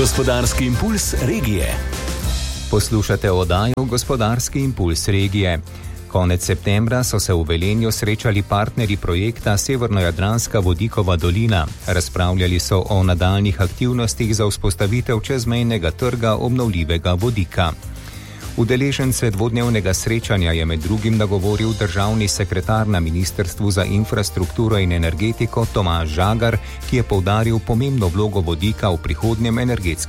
Gospodarski impuls regije. Poslušate oddajo Gospodarski impuls regije. Konec septembra so se v Velenju srečali partnerji projekta Severno-Jadranska vodikova dolina. Razpravljali so o nadaljnih aktivnostih za vzpostavitev čezmejnega trga obnovljivega vodika. Udeležence dvodnevnega srečanja je med drugim nagovoril državni sekretar na Ministrstvu za infrastrukturo in energetiko Tomaž Žagar, ki je poudaril pomembno vlogo vodika v prihodnjem energetskem